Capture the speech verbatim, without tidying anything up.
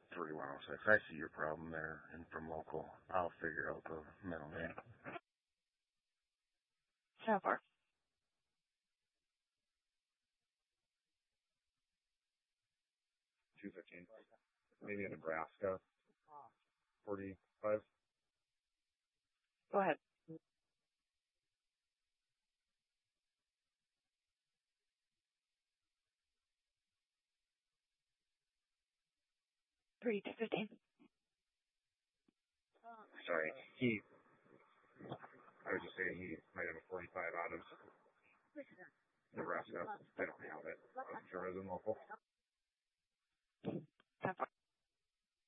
three one oh six. I see your problem there, and from local, I'll figure out the middle name. So far. two fifteen. Maybe in Nebraska. forty-five. Go ahead. Three two fifteen. Sorry, he. I was just saying he might have a forty-five out of Nebraska. I don't have it. I wasn't sure it was in local. So far.